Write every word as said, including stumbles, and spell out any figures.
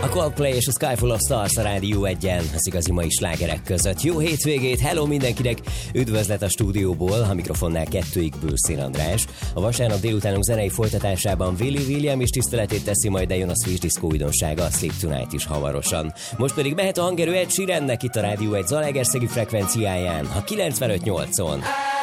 A Coldplay és a Sky Full of Stars a Rádió egyen, az igazi mai slágerek között. Jó hétvégét, hello mindenkinek! Üdvözlet a stúdióból, a mikrofonnál kettőig Bőszén András. A vasárnap délutánunk zenei folytatásában Willy William is tiszteletét teszi, majd eljön a Switch Disco újdonsága, a Sleep Tonight is hamarosan. Most pedig mehet a hangerő Ed Sheerannek itt a Rádió egy zalaegerszegi frekvenciáján, a kilencvenöt nyolcon.